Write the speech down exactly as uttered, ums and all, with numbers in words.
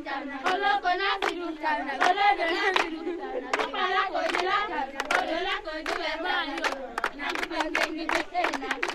tana, oloko na sidu tana, olodo na sidu tana, pala ko jila tana, olola ko jila mani, na kupengengi tena.